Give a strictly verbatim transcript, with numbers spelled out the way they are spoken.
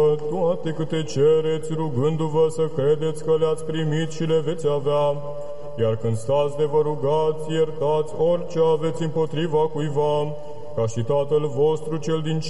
Toate câte cereți, rugându-vă să credeți că le-ați primit și le veți avea, iar când stați de vă rugați, iertați orice aveți împotriva cuiva, ca și Tatăl vostru cel din